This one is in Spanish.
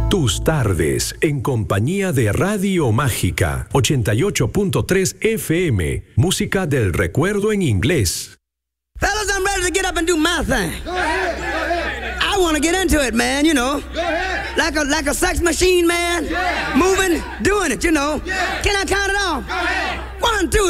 Tus tardes en compañía de Radio Mágica 88.3 FM. Música del recuerdo en inglés. Fellas, I'm ready to get up and do my thing. Go ahead, go ahead. I want to get into it, man, you know. Go ahead. Like a sex machine, man. Yeah. Moving, doing it, you know. Yeah. Can I count it off? Go ahead. 1, 2,